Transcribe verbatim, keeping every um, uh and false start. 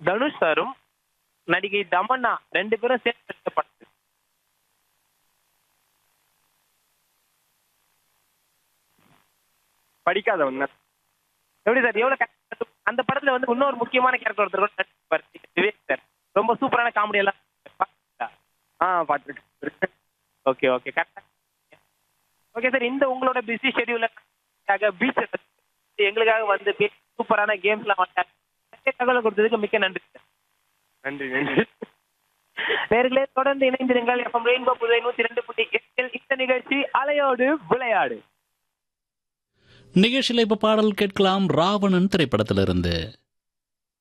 தனுஷ் சாரும் நடிகை தமன்னா ரெண்டு பேரும் சேர்ந்து நடித்த படம். படிக்காதவங்க. எப்படி சார் எவ்வளவு கஷ்டம். அந்த படத்துல வந்து இன்னொரு முக்கியமான கேரக்டர் ஒருத்தர் கூட நடிச்சிருப்பாரு, விவேக் சார். ரொம்ப சூப்பரான காமெடி எல்லாம் பாத்தீங்களா? ஆ பார்த்துருக்கேன். ஓகே ஓகே கரெக்டா. ஓகே சார், இந்த உங்களோட பிஸி ஷெட்யூல பீச் எங்களுக்காக வந்து சூப்பரான கேம்ஸ்லாம் வந்தாங்க. நிறைய தகவல் கொடுத்ததுக்கு மிக்க நன்றி சார். நன்றி நன்றி. நேர்களே, தொடர்ந்து இணைந்திருங்கள். எஃப்எம் ரெயின்போ புதுவை நூத்தி ரெண்டு புள்ளி எட்டில் இந்த நிகழ்ச்சி அலையோடு விளையாடு நிகழ்ச்சியில் இப்ப பாடல் கேட்கலாம். ராவணன் திரைப்படத்திலிருந்து.